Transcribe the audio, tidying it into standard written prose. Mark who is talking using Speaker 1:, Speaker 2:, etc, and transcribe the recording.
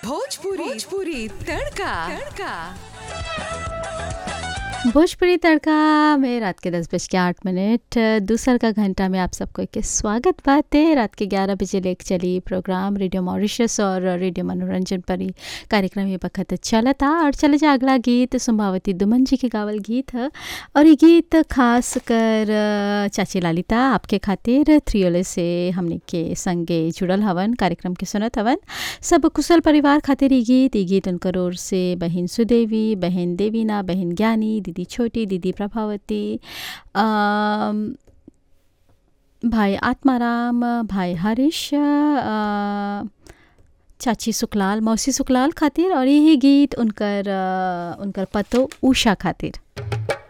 Speaker 1: भोजपुरी तड़का
Speaker 2: भोजपुरी तड़का में रात के 10:08 दूसर का घंटा में आप सबको के स्वागत बात है। रात के 11 बजे लेकर चली प्रोग्राम रेडियो मॉरिशस और रेडियो मनोरंजन पर ही कार्यक्रम ये वक्त चला था। और चले जा अगला गीत सुम्भावती दुमन जी के गावल गीत है और ये गीत खास कर चाची ललिता आपके खातिर थ्रियोले से हमने के संगे जुड़ल हवन, कार्यक्रम के सुनत हवन। सब कुशल परिवार खातिर ये गीत उनकर ओर से बहन सुदेवी, बहन देवीना, बहन ज्ञानी, दीदी छोटी, दीदी प्रभावती, भाई आत्माराम, भाई हरीश, चाची सुकलाल, मौसी सुकलाल खातिर और यही गीत उनकर पतो उषा खातिर।